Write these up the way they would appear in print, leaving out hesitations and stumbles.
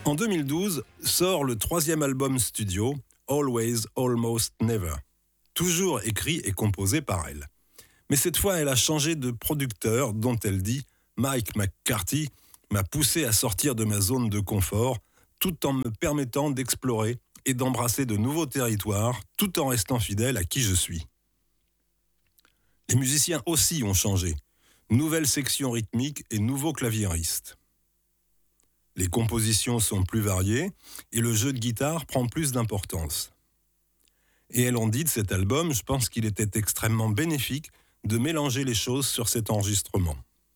En 2012 sort le 3e album studio, Always, Almost, Never. Toujours écrit et composé par elle. Mais cette fois, elle a changé de producteur dont elle dit « Mike McCarthy m'a poussé à sortir de ma zone de confort tout en me permettant d'explorer et d'embrasser de nouveaux territoires tout en restant fidèle à qui je suis. » Les musiciens aussi ont changé. Nouvelle section rythmique et nouveaux claviéristes. Les compositions sont plus variées et le jeu de guitare prend plus d'importance. Et elles ont dit de cet album, je pense qu'il était extrêmement bénéfique de mélanger les choses sur cet enregistrement.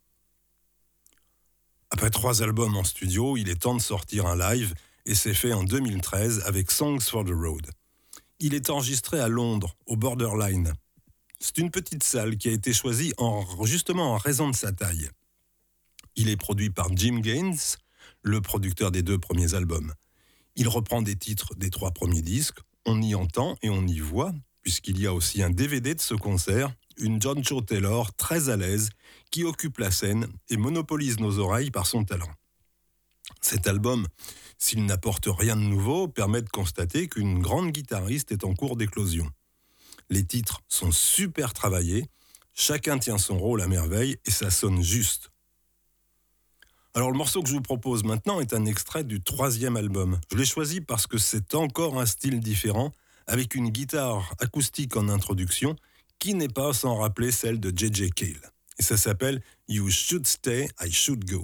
Après 3 albums en studio, il est temps de sortir un live et c'est fait en 2013 avec Songs for the Road. Il est enregistré à Londres, au Borderline. C'est une petite salle qui a été choisie justement en raison de sa taille. Il est produit par Jim Gaines, le producteur des 2 premiers albums. Il reprend des titres des 3 premiers disques, on y entend et on y voit, puisqu'il y a aussi un DVD de ce concert, une John Joe Taylor très à l'aise, qui occupe la scène et monopolise nos oreilles par son talent. Cet album, s'il n'apporte rien de nouveau, permet de constater qu'une grande guitariste est en cours d'éclosion. Les titres sont super travaillés, chacun tient son rôle à merveille et ça sonne juste. Alors le morceau que je vous propose maintenant est un extrait du 3e album. Je l'ai choisi parce que c'est encore un style différent, avec une guitare acoustique en introduction, qui n'est pas sans rappeler celle de J.J. Cale. Et ça s'appelle « You Should Stay, I Should Go ».